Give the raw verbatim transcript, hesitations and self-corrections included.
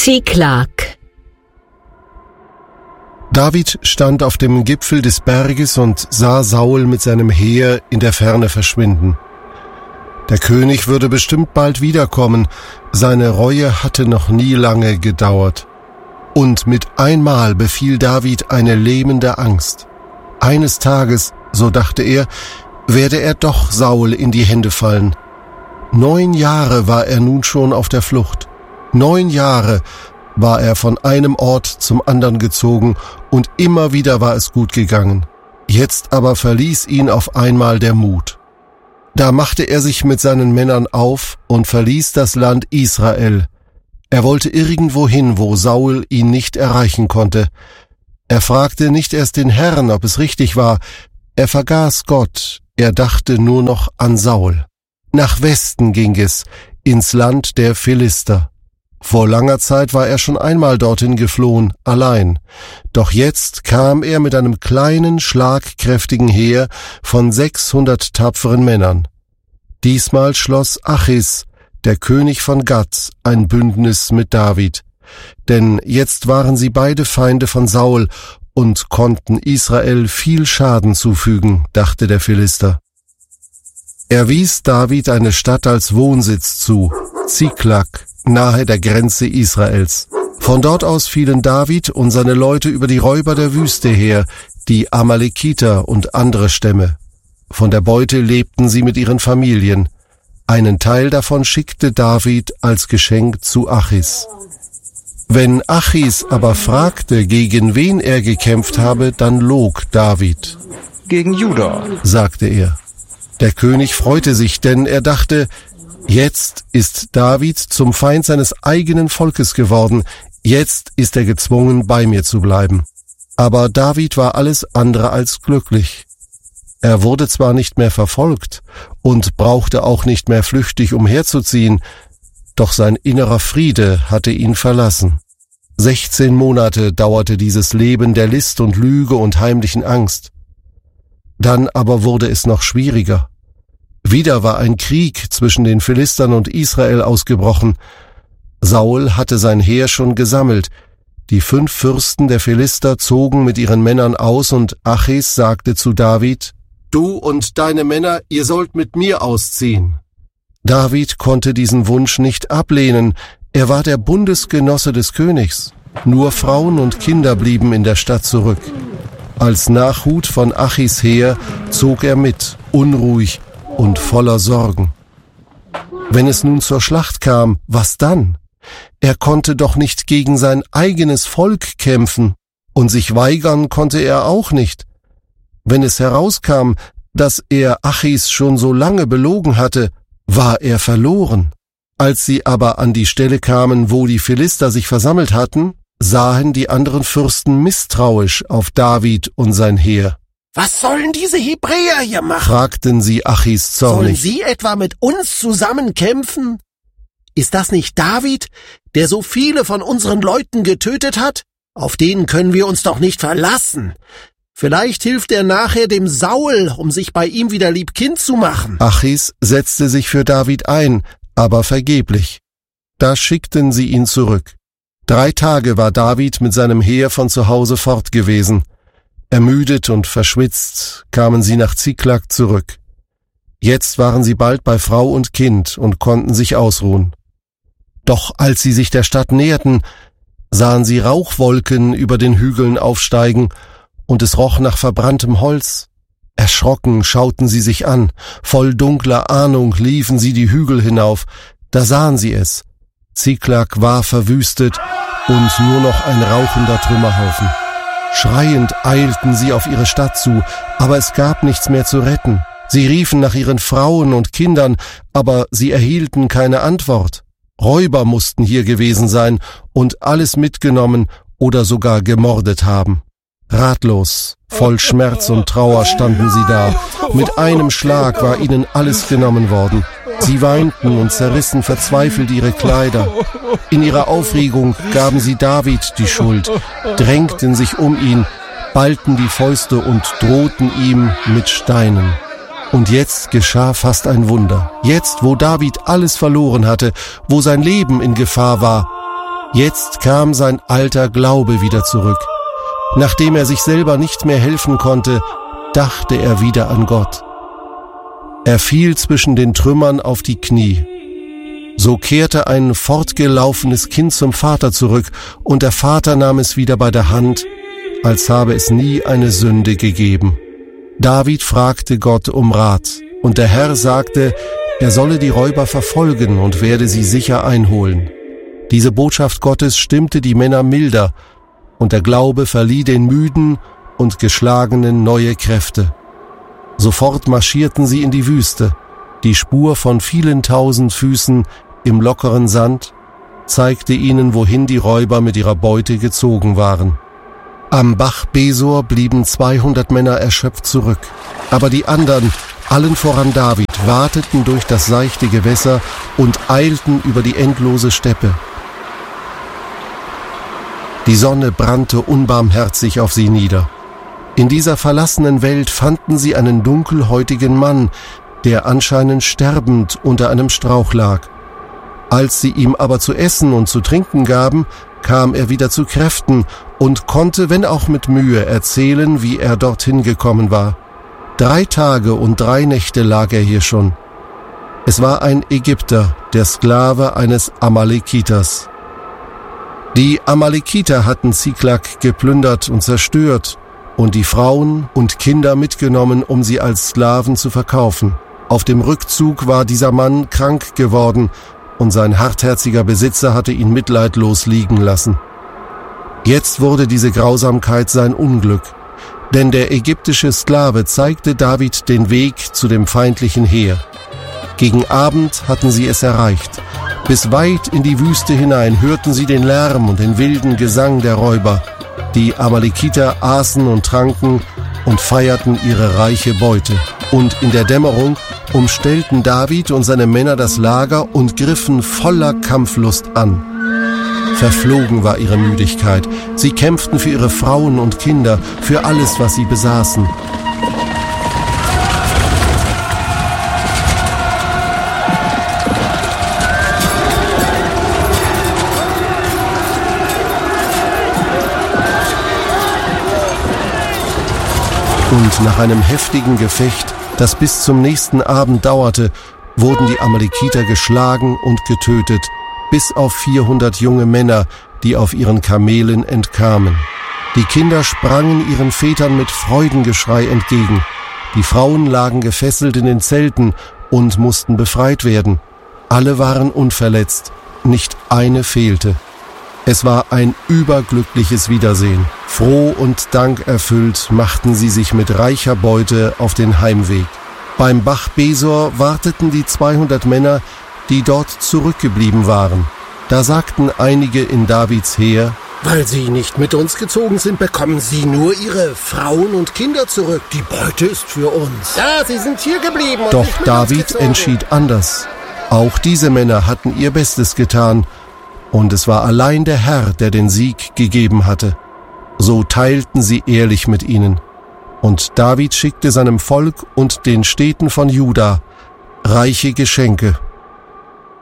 Ziklag. David stand auf dem Gipfel des Berges und sah Saul mit seinem Heer in der Ferne verschwinden. Der König würde bestimmt bald wiederkommen, seine Reue hatte noch nie lange gedauert. Und mit einmal befiel David eine lähmende Angst. Eines Tages, so dachte er, werde er doch Saul in die Hände fallen. Neun Jahre war er nun schon auf der Flucht. Neun Jahre war er von einem Ort zum anderen gezogen und immer wieder war es gut gegangen. Jetzt aber verließ ihn auf einmal der Mut. Da machte er sich mit seinen Männern auf und verließ das Land Israel. Er wollte irgendwo hin, wo Saul ihn nicht erreichen konnte. Er fragte nicht erst den Herrn, ob es richtig war. Er vergaß Gott, er dachte nur noch an Saul. Nach Westen ging es, ins Land der Philister. Vor langer Zeit war er schon einmal dorthin geflohen, allein. Doch jetzt kam er mit einem kleinen, schlagkräftigen Heer von sechshundert tapferen Männern. Diesmal schloss Achis, der König von Gad, ein Bündnis mit David. Denn jetzt waren sie beide Feinde von Saul und konnten Israel viel Schaden zufügen, dachte der Philister. Er wies David eine Stadt als Wohnsitz zu, Ziklag, nahe der Grenze Israels. Von dort aus fielen David und seine Leute über die Räuber der Wüste her, die Amalekiter und andere Stämme. Von der Beute lebten sie mit ihren Familien. Einen Teil davon schickte David als Geschenk zu Achis. Wenn Achis aber fragte, gegen wen er gekämpft habe, dann log David. Gegen Juda, sagte er. Der König freute sich, denn er dachte, jetzt ist David zum Feind seines eigenen Volkes geworden, jetzt ist er gezwungen, bei mir zu bleiben. Aber David war alles andere als glücklich. Er wurde zwar nicht mehr verfolgt und brauchte auch nicht mehr flüchtig umherzuziehen, doch sein innerer Friede hatte ihn verlassen. Sechzehn Monate dauerte dieses Leben der List und Lüge und heimlichen Angst. Dann aber wurde es noch schwieriger. Wieder war ein Krieg zwischen den Philistern und Israel ausgebrochen. Saul hatte sein Heer schon gesammelt. Die fünf Fürsten der Philister zogen mit ihren Männern aus und Achis sagte zu David, »Du und deine Männer, ihr sollt mit mir ausziehen.« David konnte diesen Wunsch nicht ablehnen. Er war der Bundesgenosse des Königs. Nur Frauen und Kinder blieben in der Stadt zurück. Als Nachhut von Achis Heer zog er mit, unruhig und voller Sorgen. Wenn es nun zur Schlacht kam, was dann? Er konnte doch nicht gegen sein eigenes Volk kämpfen, und sich weigern konnte er auch nicht. Wenn es herauskam, dass er Achis schon so lange belogen hatte, war er verloren. Als sie aber an die Stelle kamen, wo die Philister sich versammelt hatten, sahen die anderen Fürsten misstrauisch auf David und sein Heer. »Was sollen diese Hebräer hier machen?« fragten sie Achis zornig. »Sollen sie etwa mit uns zusammen kämpfen? Ist das nicht David, der so viele von unseren Leuten getötet hat? Auf den können wir uns doch nicht verlassen. Vielleicht hilft er nachher dem Saul, um sich bei ihm wieder liebkind zu machen.« Achis setzte sich für David ein, aber vergeblich. Da schickten sie ihn zurück. Drei Tage war David mit seinem Heer von zu Hause fort gewesen. Ermüdet und verschwitzt kamen sie nach Ziklag zurück. Jetzt waren sie bald bei Frau und Kind und konnten sich ausruhen. Doch als sie sich der Stadt näherten, sahen sie Rauchwolken über den Hügeln aufsteigen, und es roch nach verbranntem Holz. Erschrocken schauten sie sich an, voll dunkler Ahnung liefen sie die Hügel hinauf, da sahen sie es. Ziklag war verwüstet und nur noch ein rauchender Trümmerhaufen. Schreiend eilten sie auf ihre Stadt zu, aber es gab nichts mehr zu retten. Sie riefen nach ihren Frauen und Kindern, aber sie erhielten keine Antwort. Räuber mussten hier gewesen sein und alles mitgenommen oder sogar gemordet haben. Ratlos, voll Schmerz und Trauer standen sie da. Mit einem Schlag war ihnen alles genommen worden. Sie weinten und zerrissen verzweifelt ihre Kleider. In ihrer Aufregung gaben sie David die Schuld, drängten sich um ihn, ballten die Fäuste und drohten ihm mit Steinen. Und jetzt geschah fast ein Wunder. Jetzt, wo David alles verloren hatte, wo sein Leben in Gefahr war, Jetzt kam sein alter Glaube wieder zurück. Nachdem er sich selber nicht mehr helfen konnte, dachte er wieder an Gott. Er fiel zwischen den Trümmern auf die Knie. So kehrte ein fortgelaufenes Kind zum Vater zurück, und der Vater nahm es wieder bei der Hand, als habe es nie eine Sünde gegeben. David fragte Gott um Rat, und der Herr sagte, er solle die Räuber verfolgen und werde sie sicher einholen. Diese Botschaft Gottes stimmte die Männer milder, und der Glaube verlieh den Müden und Geschlagenen neue Kräfte. Sofort marschierten sie in die Wüste. Die Spur von vielen tausend Füßen im lockeren Sand zeigte ihnen, wohin die Räuber mit ihrer Beute gezogen waren. Am Bach Besor blieben zweihundert Männer erschöpft zurück, aber die anderen, allen voran David, wateten durch das seichte Gewässer und eilten über die endlose Steppe. Die Sonne brannte unbarmherzig auf sie nieder. In dieser verlassenen Welt fanden sie einen dunkelhäutigen Mann, der anscheinend sterbend unter einem Strauch lag. Als sie ihm aber zu essen und zu trinken gaben, kam er wieder zu Kräften und konnte, wenn auch mit Mühe, erzählen, wie er dorthin gekommen war. Drei Tage und drei Nächte lag er hier schon. Es war ein Ägypter, der Sklave eines Amalekiters. Die Amalekiter hatten Ziklag geplündert und zerstört und die Frauen und Kinder mitgenommen, um sie als Sklaven zu verkaufen. Auf dem Rückzug war dieser Mann krank geworden und sein hartherziger Besitzer hatte ihn mitleidlos liegen lassen. Jetzt wurde diese Grausamkeit sein Unglück, denn der ägyptische Sklave zeigte David den Weg zu dem feindlichen Heer. Gegen Abend hatten sie es erreicht. Bis weit in die Wüste hinein hörten sie den Lärm und den wilden Gesang der Räuber. Die Amalekiter aßen und tranken und feierten ihre reiche Beute. Und in der Dämmerung umstellten David und seine Männer das Lager und griffen voller Kampflust an. Verflogen war ihre Müdigkeit. Sie kämpften für ihre Frauen und Kinder, für alles, was sie besaßen. Und nach einem heftigen Gefecht, das bis zum nächsten Abend dauerte, wurden die Amalekiter geschlagen und getötet, bis auf vierhundert junge Männer, die auf ihren Kamelen entkamen. Die Kinder sprangen ihren Vätern mit Freudengeschrei entgegen. Die Frauen lagen gefesselt in den Zelten und mussten befreit werden. Alle waren unverletzt, nicht eine fehlte. Es war ein überglückliches Wiedersehen. Froh und dankerfüllt machten sie sich mit reicher Beute auf den Heimweg. Beim Bach Besor warteten die zweihundert Männer, die dort zurückgeblieben waren. Da sagten einige in Davids Heer: Weil Sie nicht mit uns gezogen sind, bekommen Sie nur Ihre Frauen und Kinder zurück. Die Beute ist für uns. Ja, Sie sind hier geblieben. Und Doch nicht mit David uns gezogen. entschied anders. Auch diese Männer hatten ihr Bestes getan, und es war allein der Herr, der den Sieg gegeben hatte. So teilten sie ehrlich mit ihnen. Und David schickte seinem Volk und den Städten von Juda reiche Geschenke